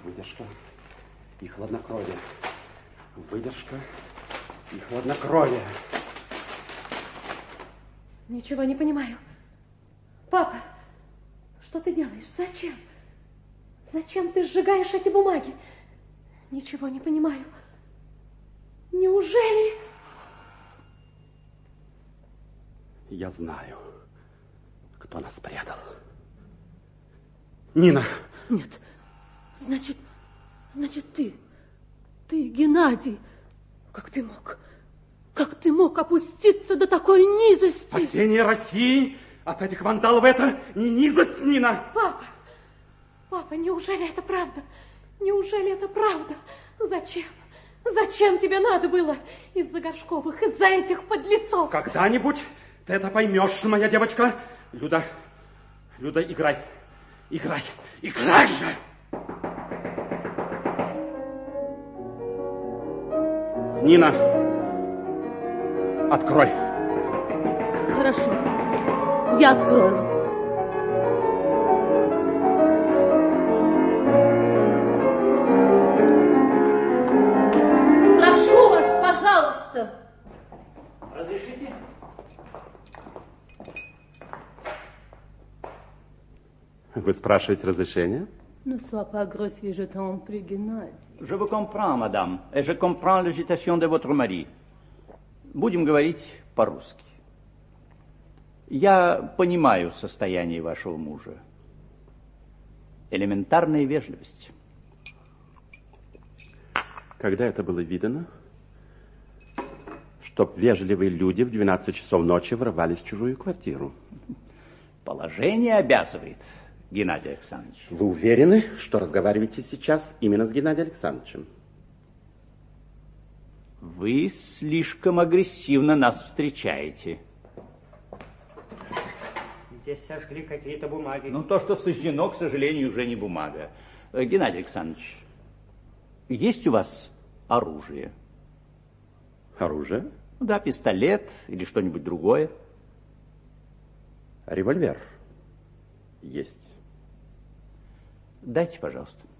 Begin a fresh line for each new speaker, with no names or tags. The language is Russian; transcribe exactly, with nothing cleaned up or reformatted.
Выдержка и хладнокровие. Выдержка и хладнокровие.
Ничего не понимаю. Папа, что ты делаешь? Зачем? Зачем ты сжигаешь эти бумаги? Ничего не понимаю. Неужели...
Я знаю, кто нас предал. Нина!
Нет, значит, значит ты, ты, Геннадий, как ты мог, как ты мог опуститься до такой низости?
Спасение России от этих вандалов — это не низость, Нина!
Папа, папа, неужели это правда? Неужели это правда? Зачем? Зачем тебе надо было из-за Горшковых, из-за этих подлецов?
Когда-нибудь ты это поймешь, моя девочка. Люда, Люда, играй, играй, играй же! Нина, открой.
Хорошо, я открою. Прошу вас, пожалуйста.
Разрешите?
Вы спрашиваете разрешение?
Ne sois pas grossier, je t'en prie, Геннадий.
Je vous comprends, madame, et je comprends l'agitation de votre mari. Будем говорить по-русски. Я понимаю состояние вашего мужа. Элементарная вежливость.
Когда это было видано, чтоб вежливые люди в двенадцать часов ночи ворвались в чужую квартиру?
Положение обязывает, Геннадий Александрович.
Вы уверены, что разговариваете сейчас именно с Геннадием Александровичем?
Вы слишком агрессивно нас встречаете.
Здесь сожгли какие-то бумаги.
Ну, то, что сожжено, к сожалению, уже не бумага. Э, Геннадий Александрович, есть у вас оружие?
Оружие?
Да, пистолет или что-нибудь другое.
Револьвер есть.
Дайте, пожалуйста.